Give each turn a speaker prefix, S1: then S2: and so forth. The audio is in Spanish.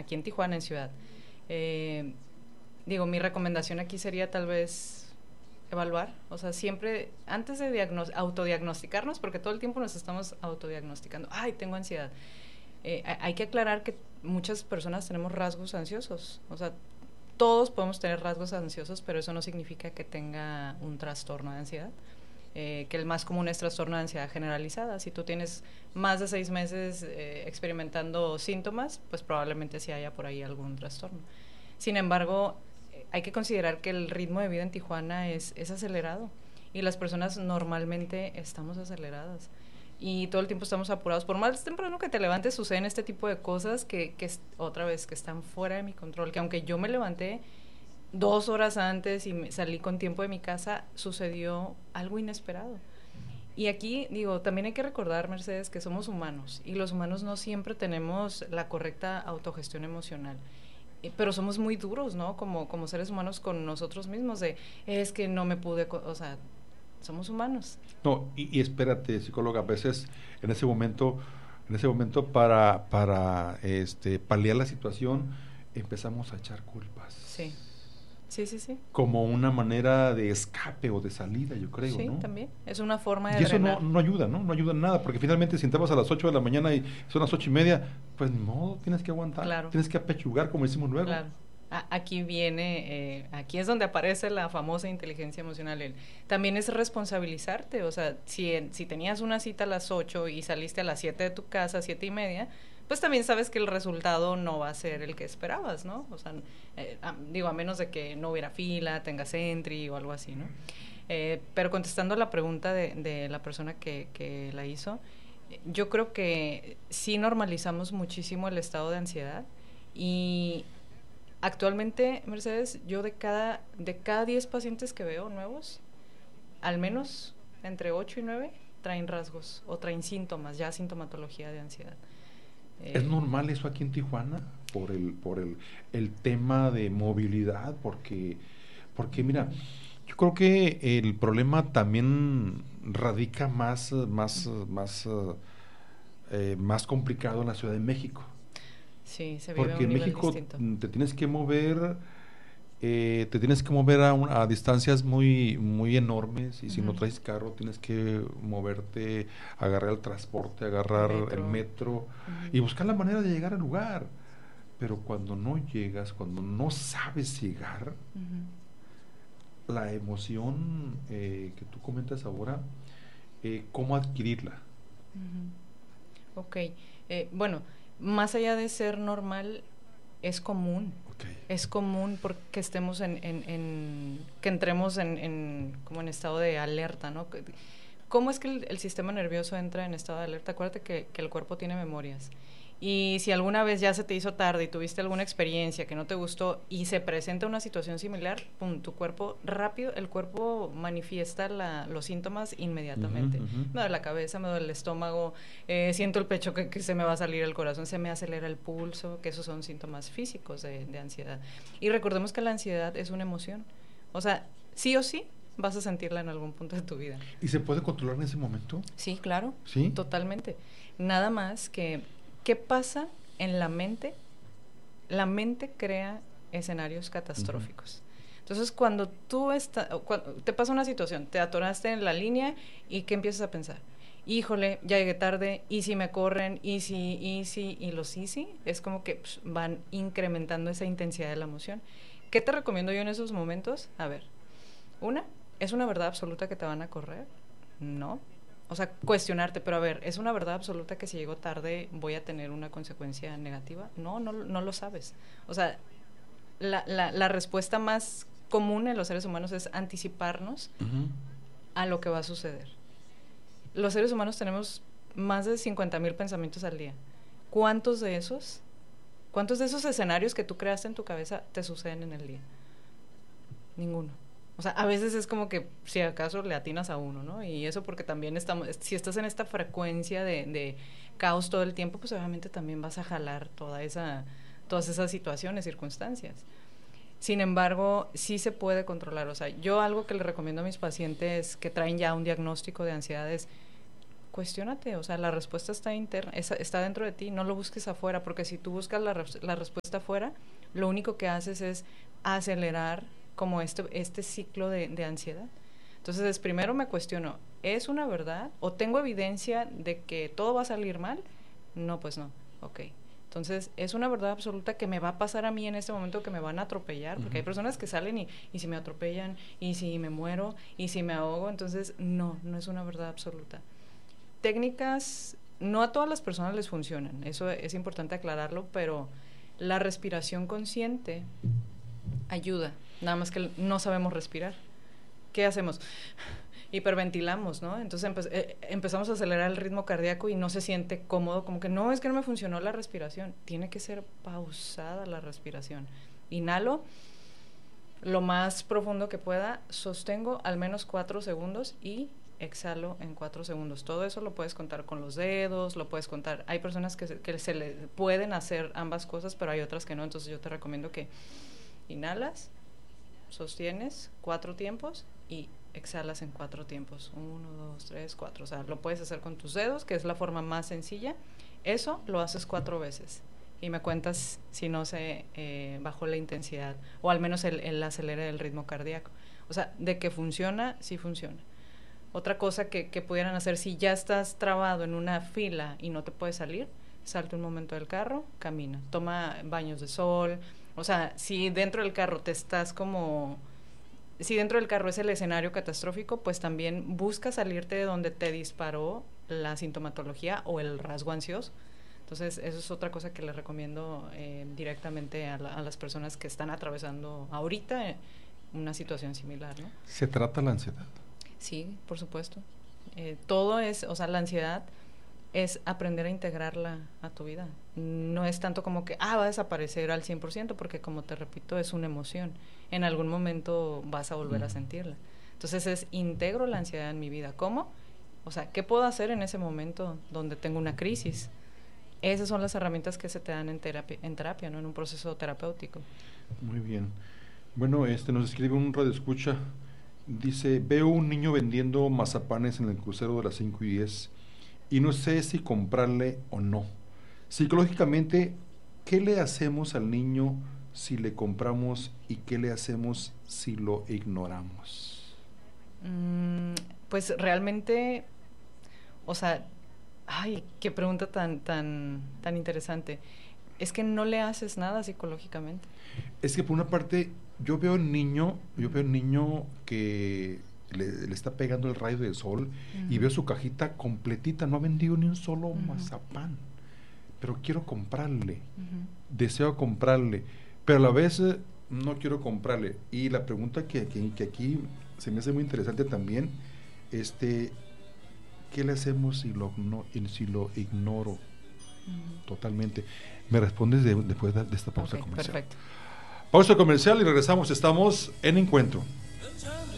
S1: aquí en Tijuana, en ciudad. Digo, mi recomendación aquí sería tal vez evaluar, o sea, siempre antes de autodiagnosticarnos, porque todo el tiempo nos estamos autodiagnosticando, ay, tengo ansiedad. Hay que aclarar que muchas personas tenemos rasgos ansiosos, o sea, todos podemos tener rasgos ansiosos, pero eso no significa que tenga un trastorno de ansiedad. Que el más común es trastorno de ansiedad generalizada. Si tú tienes más de 6 meses experimentando síntomas, pues probablemente sí haya por ahí algún trastorno. Sin embargo, hay que considerar que el ritmo de vida en Tijuana es acelerado y las personas normalmente estamos aceleradas y todo el tiempo estamos apurados. Por más temprano que te levantes, suceden este tipo de cosas que otra vez, que están fuera de mi control, que aunque yo me levanté 2 horas antes y salí con tiempo de mi casa, sucedió algo inesperado. Y aquí, digo, también hay que recordar, Mercedes, que somos humanos y los humanos no siempre tenemos la correcta autogestión emocional. Pero somos muy duros, ¿no? Como seres humanos con nosotros mismos, es que no me pude, o sea, somos humanos.
S2: No, y espérate, psicóloga, a veces en ese momento para paliar la situación, empezamos a echar culpas.
S1: Sí. Sí.
S2: Como una manera de escape o de salida, yo creo,
S1: sí,
S2: ¿no?
S1: Sí, también. Es una forma de
S2: Y eso
S1: drenar.
S2: no ayuda, ¿no? No ayuda en nada, porque finalmente si entramos a las 8 de la mañana y son las 8:30, pues ni modo, tienes que aguantar,
S1: Claro.
S2: Tienes que apechugar, como decimos luego.
S1: Claro. Aquí viene, aquí es donde aparece la famosa inteligencia emocional. También es responsabilizarte, o sea, si tenías una cita a las 8 y saliste a las 7 de tu casa, 7:30, pues también sabes que el resultado no va a ser el que esperabas, ¿no? O sea, digo, a menos de que no hubiera fila, tengas entry o algo así, ¿no? Pero contestando a la pregunta de la persona que la hizo, yo creo que sí normalizamos muchísimo el estado de ansiedad y actualmente, Mercedes, yo de cada 10 pacientes que veo nuevos, al menos entre 8 y 9 traen rasgos o traen síntomas, ya sintomatología de ansiedad.
S2: ¿Es normal eso aquí en Tijuana por el tema de movilidad? Porque mira, yo creo que el problema también radica más complicado en la Ciudad de México.
S1: Sí, se vive
S2: Porque
S1: a un
S2: en
S1: nivel
S2: México
S1: distinto.
S2: te tienes que mover a distancias muy enormes, y si no traes carro tienes que moverte, agarrar el transporte, agarrar el metro y buscar la manera de llegar al lugar. Pero cuando no llegas, cuando no sabes llegar, la emoción que tú comentas ahora, ¿cómo adquirirla?
S1: Ok, bueno, más allá de ser normal, es común.
S2: Okay.
S1: Es común porque estemos que entremos como en estado de alerta, ¿no? ¿Cómo es que el sistema nervioso entra en estado de alerta? Acuérdate que el cuerpo tiene memorias. Y si alguna vez ya se te hizo tarde y tuviste alguna experiencia que no te gustó y se presenta una situación similar, pum, tu cuerpo rápido, el cuerpo manifiesta los síntomas inmediatamente. Me duele la cabeza, me duele el estómago, siento el pecho que se me va a salir el corazón, se me acelera el pulso, que esos son síntomas físicos de ansiedad. Y recordemos que la ansiedad es una emoción. O sea, sí o sí vas a sentirla en algún punto de tu vida.
S2: ¿Y se puede controlar en ese momento?
S1: Sí, claro.
S2: ¿Sí?
S1: Totalmente. Nada más que, ¿qué pasa en la mente? La mente crea escenarios catastróficos. Entonces, cuando te pasa una situación, te atoraste en la línea y ¿qué empiezas a pensar? Híjole, ya llegué tarde, y si me corren, y los sí, es como que van incrementando esa intensidad de la emoción. ¿Qué te recomiendo yo en esos momentos? A ver, ¿es una verdad absoluta que te van a correr? No. O sea, cuestionarte, pero a ver, ¿es una verdad absoluta que si llego tarde voy a tener una consecuencia negativa? No lo sabes. O sea, la respuesta más común en los seres humanos es anticiparnos a lo que va a suceder. Los seres humanos tenemos más de 50,000 pensamientos al día. ¿Cuántos de esos escenarios que tú creaste en tu cabeza te suceden en el día? Ninguno. O sea, a veces es como que si acaso le atinas a uno, ¿no? Y eso porque también si estás en esta frecuencia de caos todo el tiempo, pues obviamente también vas a jalar todas esas situaciones, circunstancias. Sin embargo, sí se puede controlar. O sea, yo algo que le recomiendo a mis pacientes que traen ya un diagnóstico de ansiedad es cuestiónate, o sea, la respuesta está interna, está dentro de ti, no lo busques afuera, porque si tú buscas la respuesta afuera, lo único que haces es acelerar como este ciclo de ansiedad. Entonces, primero me cuestiono, ¿es una verdad? ¿O tengo evidencia de que todo va a salir mal? No, pues no, ok. Entonces, es una verdad absoluta que me va a pasar a mí en este momento, que me van a atropellar, porque hay personas que salen y si me atropellan, y si me muero, y si me ahogo, entonces no es una verdad absoluta. Técnicas, no a todas las personas les funcionan, eso es importante aclararlo, pero la respiración consciente ayuda, nada más que no sabemos respirar. ¿Qué hacemos? Hiperventilamos, ¿no? Entonces empezamos a acelerar el ritmo cardíaco y no se siente cómodo, como que no, es que no me funcionó la respiración. Tiene que ser pausada la respiración. Inhalo lo más profundo que pueda, sostengo al menos 4 segundos y exhalo en 4 segundos. Todo eso lo puedes contar con los dedos, lo puedes contar. Hay personas que se le pueden hacer ambas cosas, pero hay otras que no, entonces yo te recomiendo que inhalas, sostienes 4 tiempos y exhalas en 4 tiempos. 1, 2, 3, 4. O sea, lo puedes hacer con tus dedos, que es la forma más sencilla. Eso lo haces 4 veces. Y me cuentas si no se bajó la intensidad, o al menos el acelera el ritmo cardíaco. O sea, de que funciona, sí funciona. Otra cosa que pudieran hacer, si ya estás trabado en una fila y no te puedes salir, salte un momento del carro, camina, toma baños de sol. O sea, si dentro del carro si dentro del carro es el escenario catastrófico, pues también busca salirte de donde te disparó la sintomatología o el rasgo ansioso. Entonces, eso es otra cosa que les recomiendo directamente a las personas que están atravesando ahorita una situación similar, ¿no?
S2: ¿Se trata la ansiedad?
S1: Sí, por supuesto. Todo es, o sea, la ansiedad es aprender a integrarla a tu vida. No es tanto como que, va a desaparecer al 100%, porque como te repito, es una emoción. En algún momento vas a volver a sentirla. Entonces integro la ansiedad en mi vida. ¿Cómo? O sea, ¿qué puedo hacer en ese momento donde tengo una crisis? Esas son las herramientas que se te dan en terapia, ¿no? En un proceso terapéutico.
S2: Muy bien. Bueno, nos escribe un radioescucha. Dice, veo un niño vendiendo mazapanes en el crucero de las 5:10 y no sé si comprarle o no. Psicológicamente, ¿qué le hacemos al niño si le compramos y qué le hacemos si lo ignoramos?
S1: Pues realmente, o sea, qué pregunta tan interesante. Es que no le haces nada psicológicamente.
S2: Es que por una parte, yo veo un niño que le está pegando el rayo del sol y veo su cajita completita, no ha vendido ni un solo mazapán, pero quiero comprarle, deseo comprarle, pero a la vez no quiero comprarle. Y la pregunta que aquí se me hace muy interesante también, ¿qué le hacemos si lo ignoro totalmente? Me respondes después de esta pausa comercial.
S1: Perfecto.
S2: Pausa comercial y regresamos. Estamos en Encuentro.